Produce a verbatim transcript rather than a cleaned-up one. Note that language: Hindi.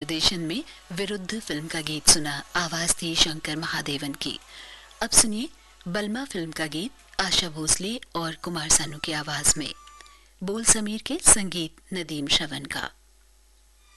निर्देशन में विरुद्ध फिल्म का गीत सुना। आवाज थी शंकर महादेवन की। अब सुनिए बलमा फिल्म का गीत आशा भोसले और कुमार सानू की आवाज में। बोल समीर के, संगीत नदीम श्रवण का।